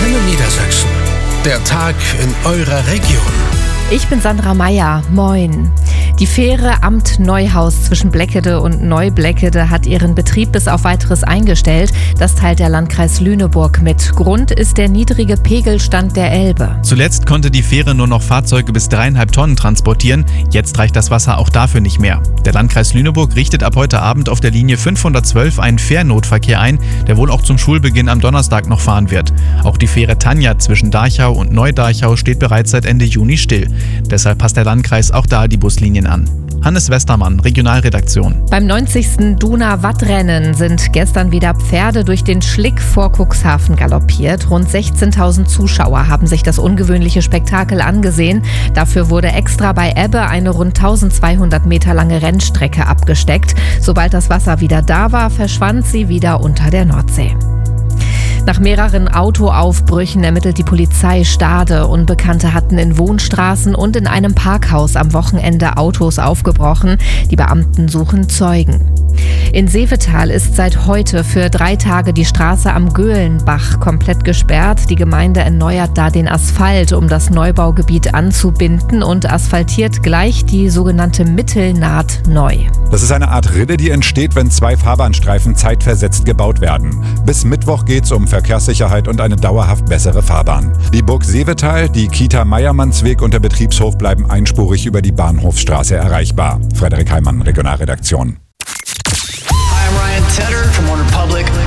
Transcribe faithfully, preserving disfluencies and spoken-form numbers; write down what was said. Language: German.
Antenne Niedersachsen. Der Tag in eurer Region. Ich bin Sandra Meyer. Moin. Die Fähre Amt Neuhaus zwischen Bleckede und Neubleckede hat ihren Betrieb bis auf Weiteres eingestellt. Das teilt der Landkreis Lüneburg mit. Grund ist der niedrige Pegelstand der Elbe. Zuletzt konnte die Fähre nur noch Fahrzeuge bis dreieinhalb Tonnen transportieren. Jetzt reicht das Wasser auch dafür nicht mehr. Der Landkreis Lüneburg richtet ab heute Abend auf der Linie fünfhundertzwölf einen Fährnotverkehr ein, der wohl auch zum Schulbeginn am Donnerstag noch fahren wird. Auch die Fähre Tanja zwischen Darchau und Neu-Darchau steht bereits seit Ende Juni still. Deshalb passt der Landkreis auch da die Buslinien an. Hannes Westermann, Regionalredaktion. Beim neunzigsten Duna-Wattrennen sind gestern wieder Pferde durch den Schlick vor Cuxhaven galoppiert. Rund sechzehntausend Zuschauer haben sich das ungewöhnliche Spektakel angesehen. Dafür wurde extra bei Ebbe eine rund eintausendzweihundert Meter lange Rennstrecke abgesteckt. Sobald das Wasser wieder da war, verschwand sie wieder unter der Nordsee. Nach mehreren Autoaufbrüchen ermittelt die Polizei Stade. Unbekannte hatten in Wohnstraßen und in einem Parkhaus am Wochenende Autos aufgebrochen. Die Beamten suchen Zeugen. In Seevetal ist seit heute für drei Tage die Straße am Göhlenbach komplett gesperrt. Die Gemeinde erneuert da den Asphalt, um das Neubaugebiet anzubinden und asphaltiert gleich die sogenannte Mittelnaht neu. Das ist eine Art Rinne, die entsteht, wenn zwei Fahrbahnstreifen zeitversetzt gebaut werden. Bis Mittwoch geht es um Verkehrssicherheit und eine dauerhaft bessere Fahrbahn. Die Burg Seevetal, die Kita Meiermannsweg und der Betriebshof bleiben einspurig über die Bahnhofsstraße erreichbar. Frederik Heimann, Regionalredaktion. Hi, I'm Ryan Tedder from One Republic.